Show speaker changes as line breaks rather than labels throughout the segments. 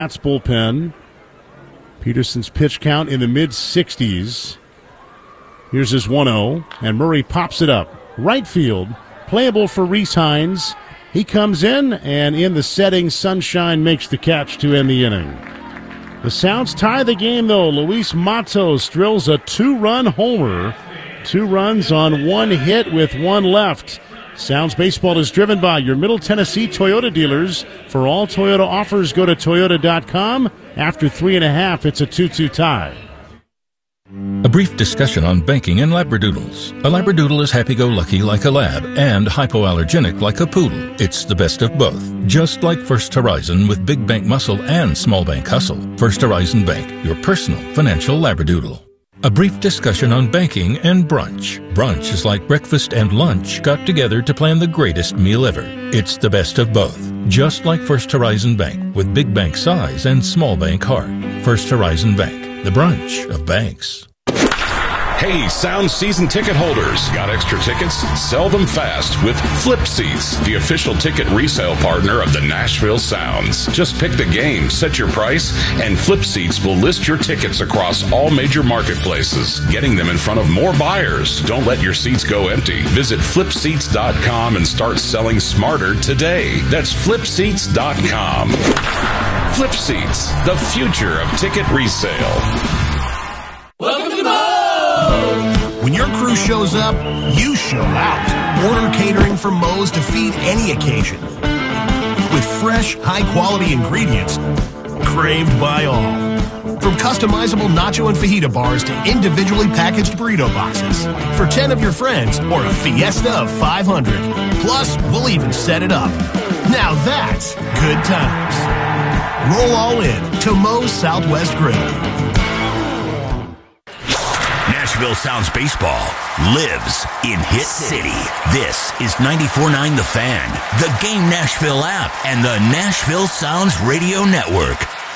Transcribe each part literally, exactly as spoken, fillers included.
That's bullpen. Peterson's pitch count in the mid sixties. Here's his one oh, and Murray pops it up. Right field, playable for Rhys Hines. He comes in, and in the setting, Sunshine makes the catch to end the inning. The Sounds tie the game, though. Luis Matos drills a two-run homer. Two runs on one hit with one left. Sounds Baseball is driven by your Middle Tennessee Toyota dealers. For all Toyota offers, go to toyota dot com. After three and a half, it's a two two tie.
A brief discussion on banking and labradoodles. A labradoodle is happy-go-lucky like a lab and hypoallergenic like a poodle. It's the best of both. Just like First Horizon with big bank muscle and small bank hustle. First Horizon Bank, your personal financial labradoodle. A brief discussion on banking and brunch. Brunch is like breakfast and lunch got together to plan the greatest meal ever. It's the best of both. Just like First Horizon Bank with big bank size and small bank heart. First Horizon Bank, the brunch of banks.
Hey, Sound season ticket holders. Got extra tickets? Sell them fast with Flip Seats, the official ticket resale partner of the Nashville Sounds. Just pick the game, set your price, and Flip Seats will list your tickets across all major marketplaces, getting them in front of more buyers. Don't let your seats go empty. Visit flip seats dot com and start selling smarter today. That's flip seats dot com. Flip Seats, the future of ticket resale.
Welcome to Moe's! When your crew shows up, you show out. Order catering from Moe's to feed any occasion. With fresh, high-quality ingredients craved by all. From customizable nacho and fajita bars to individually packaged burrito boxes. For ten of your friends or a fiesta of five hundred. Plus, we'll even set it up. Now that's good times. Roll all in to Moe's Southwest Grill.
Nashville Sounds Baseball lives in Hit City. This is ninety-four point nine The Fan, the Game Nashville app, and the Nashville Sounds Radio Network.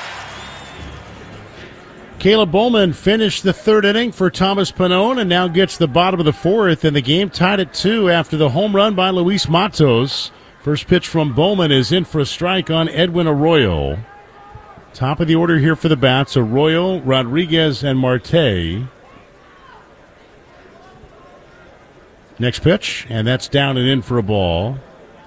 Caleb Bowman finished the third inning for Thomas Pannone and now gets the bottom of the fourth, and the game tied at two after the home run by Luis Matos. First pitch from Bowman is in for a strike on Edwin Arroyo. Top of the order here for the bats, Arroyo, Rodriguez, and Marte. Next pitch, and that's down and in for a ball.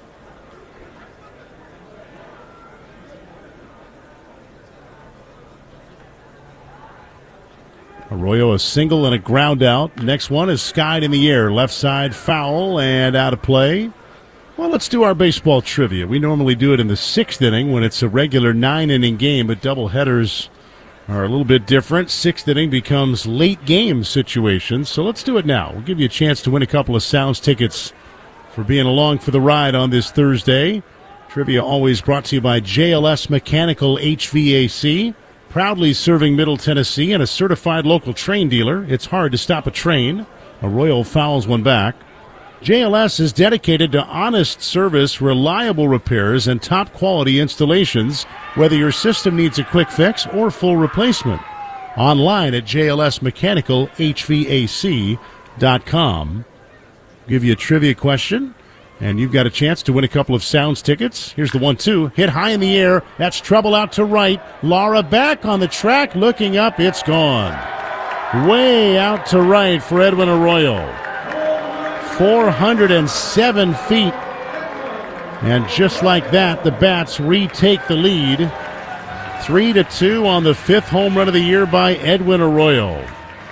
Arroyo a single and a ground out. Next one is skied in the air. Left side foul and out of play. Well, let's do our baseball trivia. We normally do it in the sixth inning when it's a regular nine-inning game, but doubleheaders are a little bit different. Sixth inning becomes late game situations, so let's do it now. We'll give you a chance to win a couple of Sounds tickets for being along for the ride on this Thursday. Trivia always brought to you by J L S Mechanical H V A C, proudly serving Middle Tennessee and a certified local train dealer. It's hard to stop a train. Arroyo fouls one back. J L S is dedicated to honest service, reliable repairs, and top-quality installations, whether your system needs a quick fix or full replacement. Online at J L S Mechanical H V A C dot com. Give you a trivia question, and you've got a chance to win a couple of Sounds tickets. Here's the one two. Hit high in the air. That's trouble out to right. Lara back on the track, looking up. It's gone. Way out to right for Edwin Arroyo. four hundred seven feet. And just like that, the Bats retake the lead. Three to two on the fifth home run of the year by Edwin Arroyo.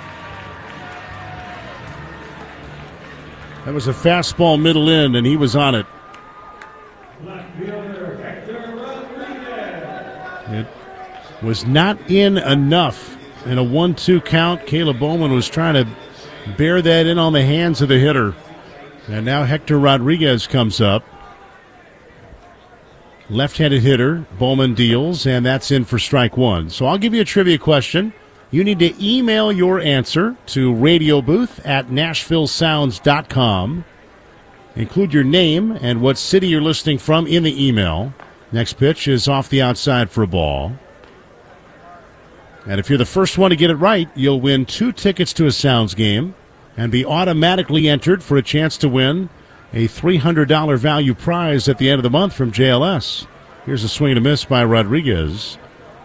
That was a fastball middle end, and he was on it. It was not in enough. In a one two count, Caleb Bowman was trying to bear that in on the hands of the hitter. And now Hector Rodriguez comes up. Left-handed hitter, Bowman deals, and that's in for strike one. So I'll give you a trivia question. You need to email your answer to radio booth at nashville sounds dot com. Include your name and what city you're listening from in the email. Next pitch is off the outside for a ball. And if you're the first one to get it right, you'll win two tickets to a Sounds game and be automatically entered for a chance to win a three hundred dollars value prize at the end of the month from J L S. Here's a swing and a miss by Rodriguez.